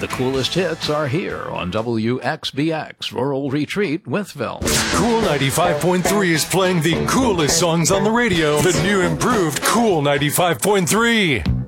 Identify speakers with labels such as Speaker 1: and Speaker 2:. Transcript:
Speaker 1: The coolest hits are here on WXBX Rural Retreat, Withville.
Speaker 2: Cool 95.3 is playing the coolest songs on the radio. The new improved Cool 95.3.